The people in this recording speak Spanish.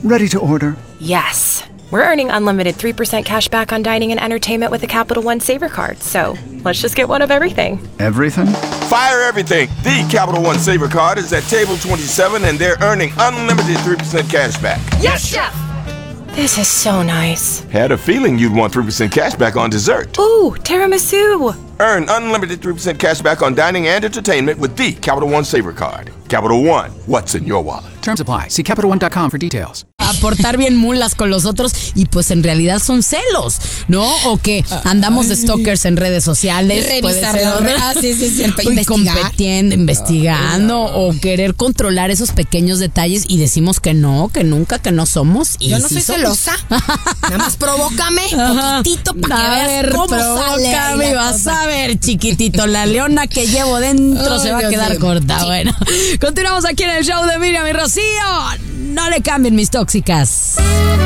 Ready to order. Yes. We're earning unlimited 3% cash back on dining and entertainment with a Capital One Saver card. So let's just get one of everything. Everything? Fire everything. The Capital One Saver card is at table 27 and they're earning unlimited 3% cash back. Yes, Chef! This is so nice. Had a feeling you'd want 3% cash back on dessert. Ooh, tiramisu. Earn unlimited 3% cash back on dining and entertainment with the Capital One Saver card. Capital One, what's in your wallet? Terms apply. See CapitalOne.com for details. A portar bien mulas con los otros y pues en realidad son celos, ¿no? O que andamos de stalkers en redes sociales. Revisar investigando o querer controlar esos pequeños detalles y decimos que no, que nunca, que no somos. Y yo no sí soy celosa. Nada más provócame poquitito para que veas cómo sale. Provócame, vas a ver, chiquitito, la leona que llevo dentro se va a quedar corta. Sí. Bueno, continuamos aquí en el show de Miriam y Rocío. No le cambien, mis tóxicas.